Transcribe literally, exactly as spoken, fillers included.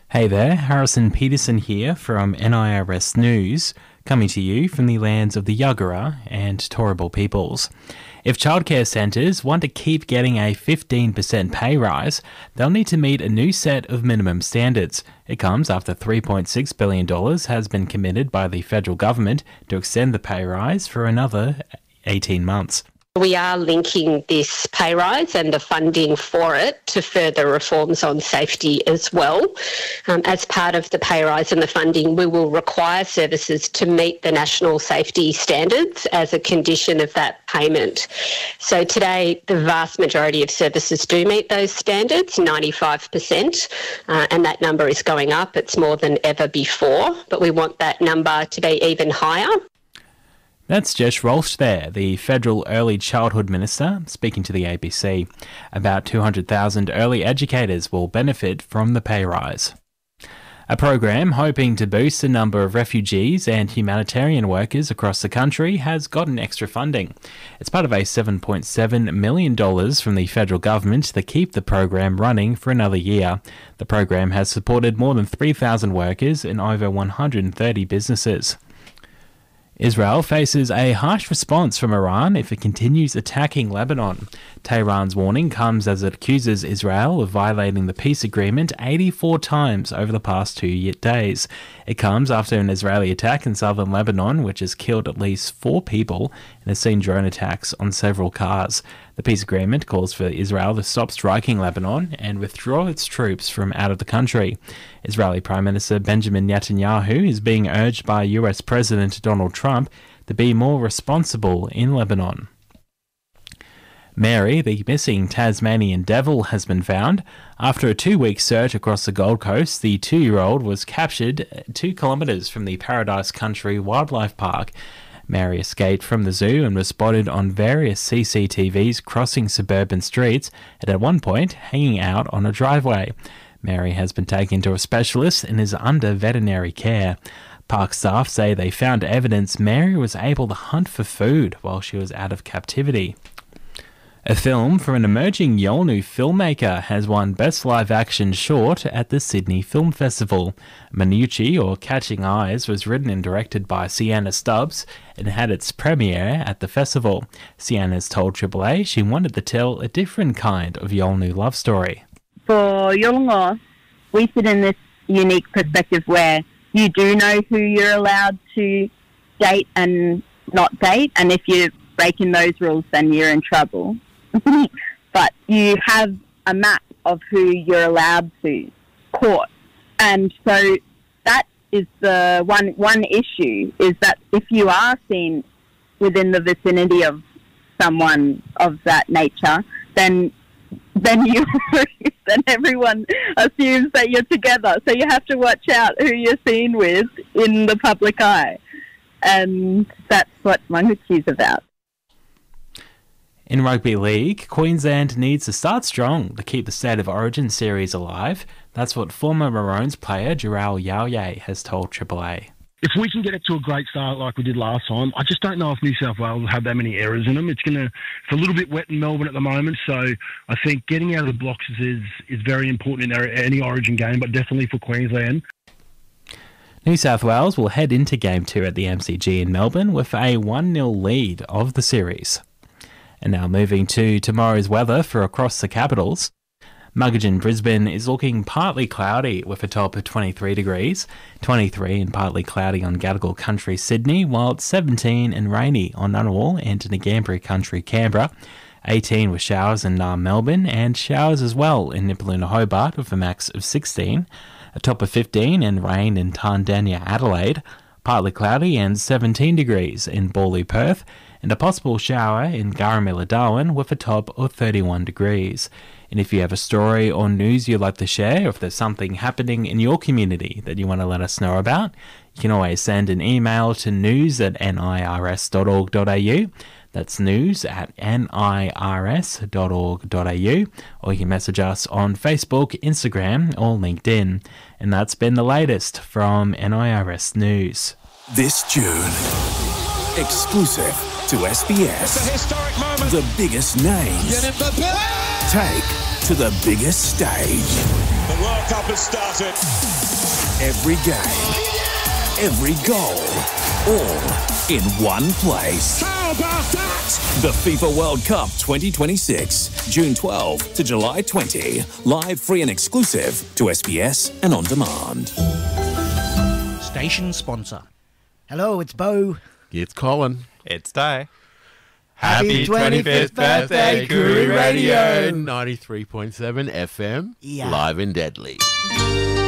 Hey there, Harrison Peterson here from N I R S News, coming to you from the lands of the Yagara and Turrbal peoples. If childcare centres want to keep getting a fifteen percent pay rise, they'll need to meet a new set of minimum standards. It comes after three point six billion dollars has been committed by the federal government to extend the pay rise for another eighteen months. We are linking this pay rise and the funding for it to further reforms on safety as well. Um, as part of the pay rise and the funding, we will require services to meet the national safety standards as a condition of that payment. So today, the vast majority of services do meet those standards, ninety-five percent, uh, and that number is going up. It's more than ever before, but we want that number to be even higher. That's Jess Rolfe there, the Federal Early Childhood Minister, speaking to the A B C. About two hundred thousand early educators will benefit from the pay rise. A program hoping to boost the number of refugees and humanitarian workers across the country has gotten extra funding. It's part of a seven point seven million dollars from the federal government to keep the program running for another year. The program has supported more than three thousand workers in over one hundred thirty businesses. Israel faces a harsh response from Iran if it continues attacking Lebanon. Tehran's warning comes as it accuses Israel of violating the peace agreement eighty-four times over the past two days. It comes after an Israeli attack in southern Lebanon, which has killed at least four people and has seen drone attacks on several cars. The peace agreement calls for Israel to stop striking Lebanon and withdraw its troops from out of the country. Israeli Prime Minister Benjamin Netanyahu is being urged by U S President Donald Trump to be more responsible in Lebanon. Mary, the missing Tasmanian devil, has been found. After a two-week search across the Gold Coast, the two-year-old was captured two kilometres from the Paradise Country Wildlife Park. Mary escaped from the zoo and was spotted on various C C T Vs crossing suburban streets and at one point hanging out on a driveway. Mary has been taken to a specialist and is under veterinary care. Park staff say they found evidence Mary was able to hunt for food while she was out of captivity. A film from an emerging Yolngu filmmaker has won Best Live Action Short at the Sydney Film Festival. Manucci, or Catching Eyes, was written and directed by Sienna Stubbs and had its premiere at the festival. Sienna's told Triple A she wanted to tell a different kind of Yolngu love story. For Yolngu, we sit in this unique perspective where you do know who you're allowed to date and not date, and if you're breaking those rules, then you're in trouble. But you have a map of who you're allowed to court. And so that is the one one issue, is that if you are seen within the vicinity of someone of that nature, then then you then everyone assumes that you're together. So you have to watch out who you're seen with in the public eye. And that's what Manucci's about. In rugby league, Queensland needs to start strong to keep the State of Origin series alive. That's what former Maroons player Jharal Yeo has told Triple A. If we can get it to a great start like we did last time, I just don't know if New South Wales will have that many errors in them. It's gonna, it's a little bit wet in Melbourne at the moment, so I think getting out of the blocks is is very important in any Origin game, but definitely for Queensland. New South Wales will head into Game two at the M C G in Melbourne with a one nil lead of the series. And now moving to tomorrow's weather for across the capitals. Muggeridge, Brisbane is looking partly cloudy with a top of twenty-three degrees, twenty-three and partly cloudy on Gadigal Country, Sydney, while it's seventeen and rainy on Ngunnawal and Ngambri Country, Canberra, eighteen with showers in Naarm, Melbourne, and showers as well in Nipaluna, Hobart with a max of sixteen, a top of fifteen and rain in Tandanya, Adelaide, partly cloudy and seventeen degrees in Bawley, Perth, and a possible shower in Garamilla, Darwin with a top of thirty-one degrees. And if you have a story or news you'd like to share, or if there's something happening in your community that you want to let us know about, you can always send an email to news at n i r s dot org dot a u. That's news at n i r s dot org dot a u, or you can message us on Facebook, Instagram, or LinkedIn. And that's been the latest from N I R S News. This June, exclusive to S B S, it's a historic moment. The biggest names take to the biggest stage. The World Cup has started. Every game, every goal, all in one place. How about that? The FIFA World Cup twenty twenty-six, June twelfth to July twentieth. Live, free and exclusive to S B S and on demand. Station sponsor. Hello, it's Bo. It's Colin. It's Day. Happy twenty-fifth birthday, Koori Radio. ninety-three point seven F M, Yeah. live in Deadly.